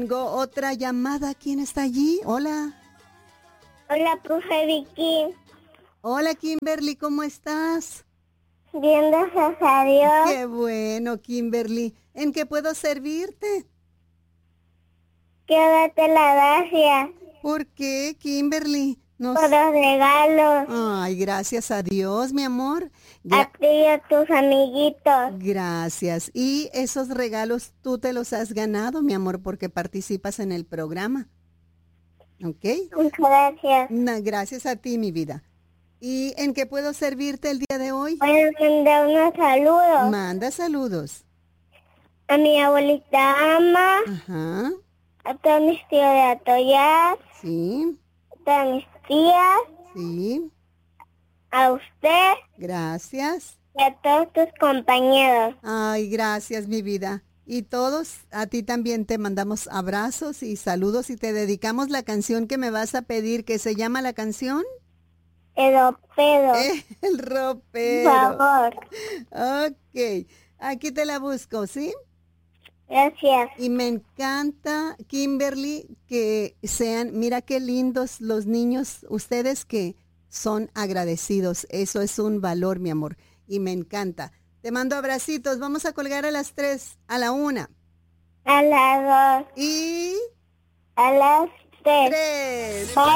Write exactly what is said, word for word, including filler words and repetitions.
tengo otra llamada. ¿Quién está allí? Hola. Hola, profe Vicky. Hola, Kimberly, ¿cómo estás? Bien, gracias a Dios. Qué bueno, Kimberly. ¿En qué puedo servirte? Quiero darte las gracias ¿Por qué, Kimberly? No por sé. los regalos. Ay, gracias a Dios, mi amor. A Gra- ti y a tus amiguitos. gracias. Y esos regalos tú te los has ganado, mi amor, porque participas en el programa. ¿Ok? Muchas gracias. Na- gracias a ti, mi vida. ¿Y en qué puedo servirte el día de hoy? Voy a mandar unos saludos Manda saludos. a mi abuelita Ama, Ajá, a todos mis tíos de Atoyar, sí, a todas mis tías, sí, a usted gracias. y a todos tus compañeros. Ay, gracias, mi vida. Y todos, a ti también te mandamos abrazos y saludos y te dedicamos la canción que me vas a pedir, que se llama la canción Europeo, El por Ropero. favor. Ok, aquí te la busco, ¿sí? Gracias. Y me encanta, Kimberly, que sean, mira qué lindos los niños, ustedes que son agradecidos. Eso es un valor, mi amor. Y me encanta. Te mando abracitos. Vamos a colgar a las tres, a la una. A las dos, Y a las tres. tres. Bye.